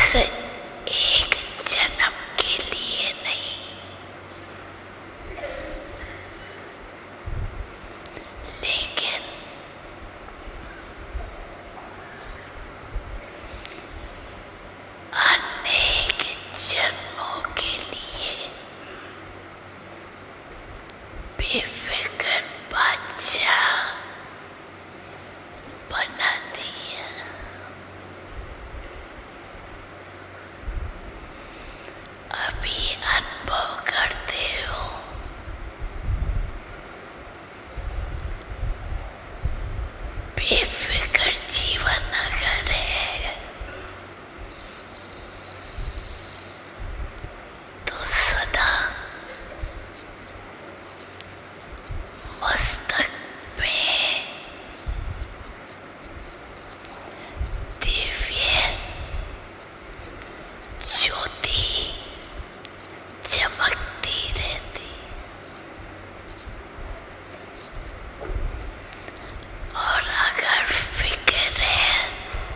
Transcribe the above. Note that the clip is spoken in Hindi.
एक जन्म के लिए नहीं, लेकिन अनेक जन्मों के लिए बेफिक्र बादशाह बना दिया। अभी